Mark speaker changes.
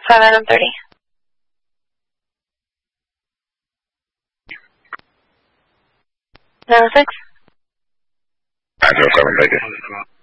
Speaker 1: 5 item 30. Number 6.
Speaker 2: 907, take it.